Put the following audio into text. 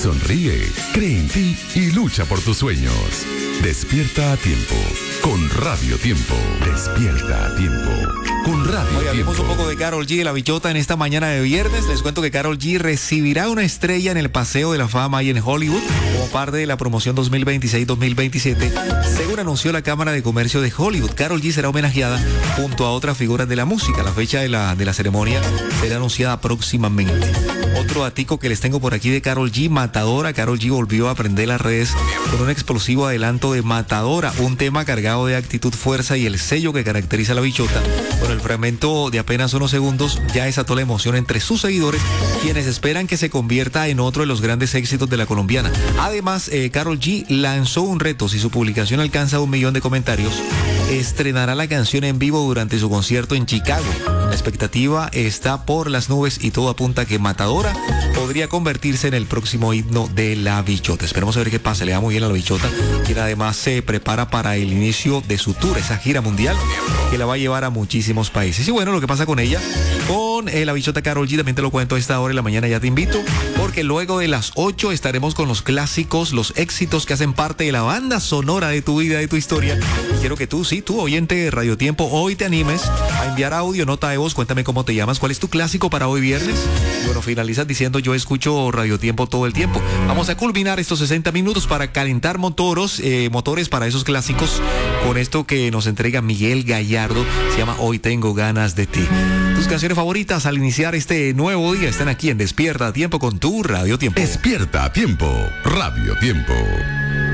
Sonríe, cree en ti y lucha por tus sueños. Despierta a tiempo con Radio Tiempo. Despierta a tiempo con Radio Oye, hablemos Tiempo. un poco de Karol G, la bichota, en esta mañana de viernes. Les cuento que Karol G recibirá una estrella en el Paseo de la Fama ahí en Hollywood como parte de la promoción 2026-2027. Según anunció la Cámara de Comercio de Hollywood, Karol G será homenajeada junto a otras figuras de la música. La fecha de la ceremonia será anunciada próximamente. Otro datico que les tengo por aquí de Karol G, Matadora. Karol G volvió a prender las redes con un explosivo adelanto de Matadora, un tema cargado de actitud, fuerza y el sello que caracteriza a la bichota. Bueno, el fragmento de apenas unos segundos ya desató la emoción entre sus seguidores, quienes esperan que se convierta en otro de los grandes éxitos de la colombiana. Además, Karol G lanzó un reto: si su publicación alcanza 1 millón de comentarios, estrenará la canción en vivo durante su concierto en Chicago. La expectativa está por las nubes y todo apunta a que Matadora podría convertirse en el próximo himno de la bichota. Esperemos a ver qué pasa. Le va muy bien a la bichota, quien además se prepara para el inicio de su tour, esa gira mundial que la va a llevar a muchísimos países. Y bueno, lo que pasa con ella, con la bichota Karol G, también te lo cuento a esta hora de la mañana. Ya te invito, porque luego de las 8 estaremos con los clásicos, los éxitos que hacen parte de la banda sonora de tu vida, de tu historia. Y quiero que tú, oyente de Radio Tiempo, hoy te animes a enviar audio, nota de voz. Cuéntame cómo te llamas, cuál es tu clásico para hoy viernes. Y bueno, finalizas diciendo: yo escucho Radio Tiempo todo el tiempo. Vamos a culminar estos 60 minutos para calentar motores para esos clásicos con esto que nos entrega Miguel Gallardo. Se llama Hoy Tengo Ganas de Ti. Tus canciones favoritas al iniciar este nuevo día están aquí en Despierta a Tiempo con tu Radio Tiempo. Despierta a tiempo, Radio Tiempo.